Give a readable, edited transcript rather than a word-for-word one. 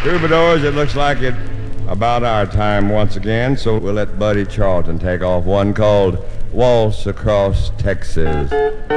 Troubadours, it looks like it about our time once again, so we'll let Buddy Charlton take off one called Waltz Across Texas.